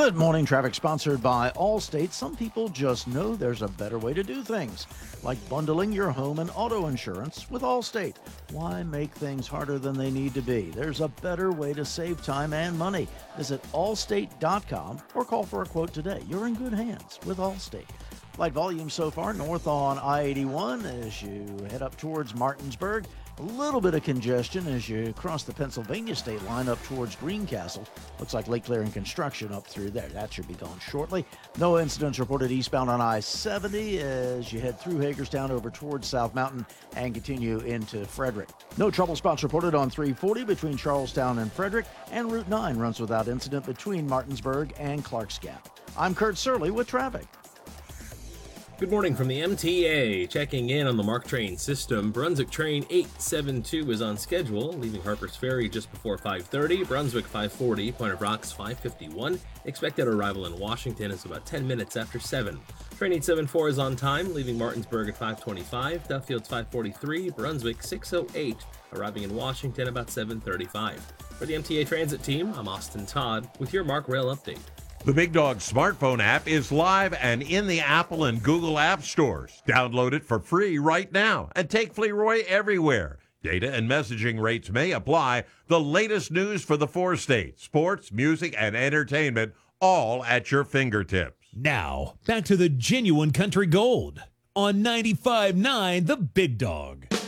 Good morning. Traffic sponsored by Allstate. Some people just know there's a better way to do things, like bundling your home and auto insurance with Allstate. Why make things harder than they need to be? There's a better way to save time and money. Visit allstate.com or call for a quote today. You're in good hands with Allstate. Light volume so far north on I-81 as you head up towards Martinsburg. A little bit of congestion as you cross the Pennsylvania state line up towards Greencastle. Looks like lake clearing construction up through there. That should be gone shortly. No incidents reported eastbound on I-70 as you head through Hagerstown over towards South Mountain and continue into Frederick. No trouble spots reported on 340 between Charlestown and Frederick, and Route 9 runs without incident between Martinsburg and Clarks Gap. I'm Kurt Surley with traffic. Good morning from the MTA. Checking in on the MARC train system. Brunswick train 872 is on schedule, leaving Harpers Ferry just before 5:30. Brunswick 540, Point of Rocks 551. Expected arrival in Washington is about 10 minutes after 7. Train 874 is on time, leaving Martinsburg at 525. Duffield's 543. Brunswick 608, arriving in Washington about 7:35. For the MTA Transit team, I'm Austin Todd with your MARC Rail update. The Big Dog smartphone app is live and in the Apple and Google App Stores. Download it for free right now and take Fleroy everywhere. Data and messaging rates may apply. The latest news for the 4 states, sports, music, and entertainment, all at your fingertips. Now, back to the genuine country gold on 95.9 The Big Dog.